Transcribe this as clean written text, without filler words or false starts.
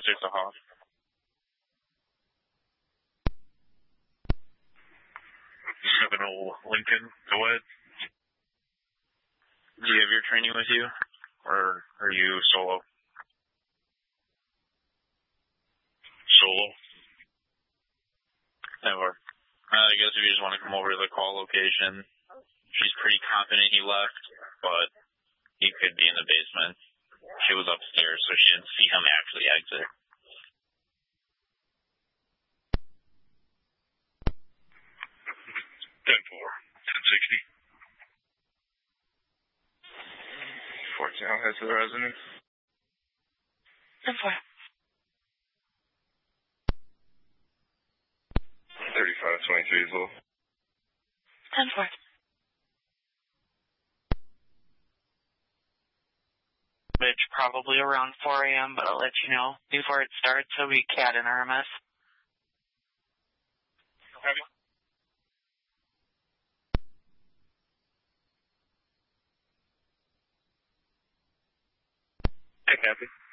6 o'clock. Have an old Lincoln. Go ahead. Do you have your training with you? Or are you solo? Solo. Never. I guess if you just want to come over to the call location, she's pretty confident he left, but he could be in the basement. She was upstairs, so she didn't see him actually exit. Ten-4. 1060. Fort Town head to the residence. 10-4. 3523 is low. 10-4. Which probably around 4 a.m., but I'll let you know before it starts, so we CAD and RMS. Copy. Hey, copy.